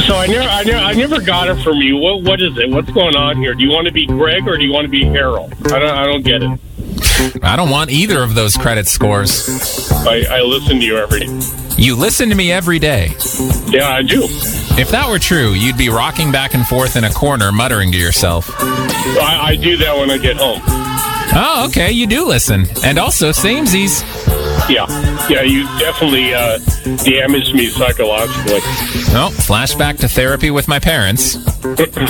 So I never got it from you. What is it? What's going on here? Do you want to be Greg or do you want to be Harold? I don't get it. I don't want either of those credit scores. I listen to you every day. You listen to me every day. Yeah, I do. If that were true, you'd be rocking back and forth in a corner, muttering to yourself. I do that when I get home. Oh, okay, you do listen. And also, samesies. Yeah, you definitely damaged me psychologically. Oh, flashback to therapy with my parents.